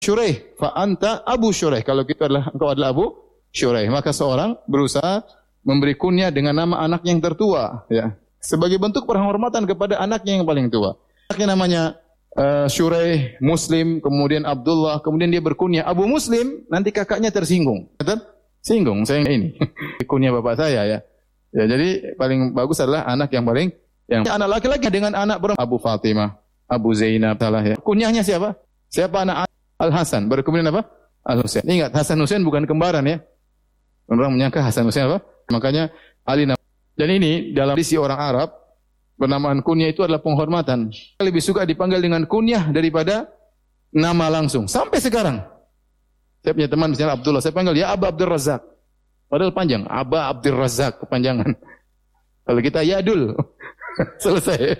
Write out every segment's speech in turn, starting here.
Syuraih, fa anta Abu Syuraih. Kalau kita engkau adalah Abu Syuraih, maka seorang berusaha memberi kunyah dengan nama anak yang tertua, ya. Sebagai bentuk penghormatan kepada anaknya yang paling tua. Anaknya namanya Syuraih, Muslim, kemudian Abdullah, kemudian dia berkunyah Abu Muslim, nanti kakaknya tersinggung. Singgung, saya ini kunyah bapak saya, ya. Ya, jadi paling bagus adalah anak yang anak laki-laki dengan anak perempuan. Abu Fatimah, Abu Zainab, salah ya. Kunyahnya siapa? Siapa anak Al-Hasan, baru kemudian apa? Al-Husain. Ingat, Hasan Husain bukan kembaran, ya. Orang menyangka Hasan Husain apa? Makanya Ali. Dan ini dalam tradisi orang Arab, penamaan kunyah itu adalah penghormatan. Lebih suka dipanggil dengan kunyah daripada nama langsung. Sampai sekarang. Saya punya teman misalnya Abdullah, saya panggil ya Aba Abdul Razak. Padahal panjang, Aba Abdul Razak, kepanjangan. Kalau kita Yadul, selesai.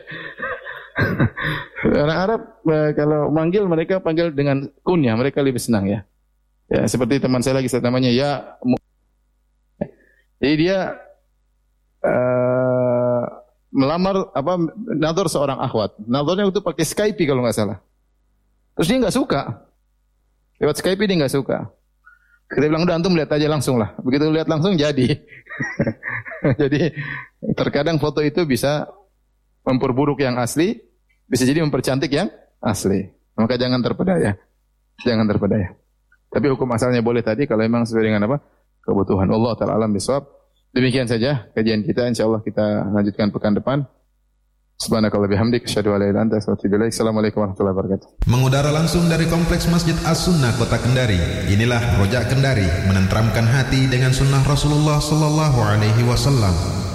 Orang Arab kalau manggil mereka panggil dengan kunyah, mereka lebih senang, ya. Ya, seperti teman saya lagi, saya namanya ya. Jadi dia melamar nador seorang akhwat. Nadornya itu pakai Skype kalau nggak salah. Terus dia nggak suka. Lewat Skype dia nggak suka. Kita bilang udah antum lihat aja langsung lah. Begitu lihat langsung jadi. Jadi terkadang foto itu bisa memperburuk yang asli, bisa jadi mempercantik yang asli. Maka jangan terpedaya. Jangan terpedaya. Tapi hukum asalnya boleh tadi kalau memang sesuai dengan apa? Kebutuhan. Allah Ta'ala alam bisawab. Demikian saja kajian kita. InsyaAllah kita lanjutkan pekan depan. Subhanakallah bihamdik. Asyhadu an la ilaha illa anta astaghfiruka wa atubu ilaik. Assalamualaikum warahmatullahi wabarakatuh. Mengudara langsung dari Kompleks Masjid As-Sunnah Kota Kendari. Inilah Rojak Kendari, menenteramkan hati dengan sunnah Rasulullah sallallahu alaihi wasallam.